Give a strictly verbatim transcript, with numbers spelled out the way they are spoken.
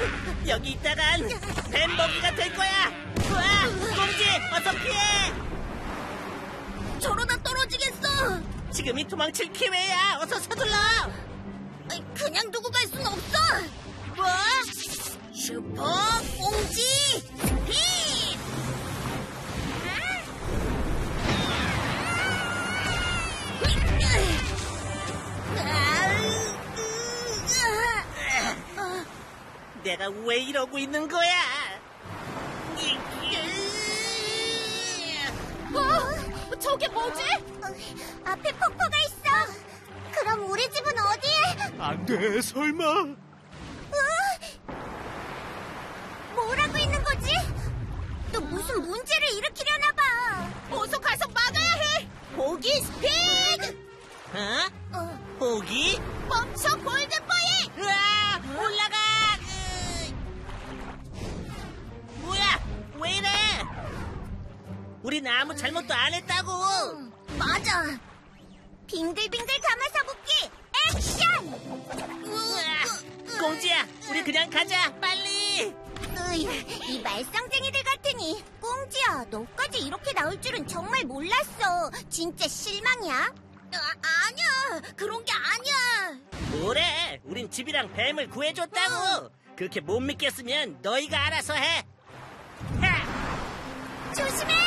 여기 있다간 뱀먹이가 될 거야. 우와, 공지, 어서 피해. 저러다 떨어지겠어. 지금이 도망칠 기회야. 어서 서둘러. 그냥 두고 갈 순 없어. 뭐? 슈퍼 공지 스피드. 내가 왜 이러고 있는 거야? 어? 저게 뭐지? 앞에 폭포가 있어. 그럼 우리 집은 어디에? 안 돼, 설마. 어? 뭐라고 있는 거지? 또 무슨 문제를 일으키려나 봐. 어서 가서 막아야 해. 보기 스피드. 어? 어. 보기? 멈춰 골든보이. 으아! 올라가! 으... 뭐야? 왜 이래? 우린 아무 잘못도 안 했다고. 맞아. 빙글빙글 감아서 붙기 액션. 으아! 공지야, 우리 그냥 가자. 빨리. 으이, 이 말썽쟁이들 같으니. 꽁지야, 너까지 이렇게 나올 줄은 정말 몰랐어. 진짜 실망이야. 아, 아니야, 그런 게 아니야. 뭐래? 우린 집이랑 뱀을 구해줬다고. 그렇게 못 믿겠으면 너희가 알아서 해. 하! 조심해.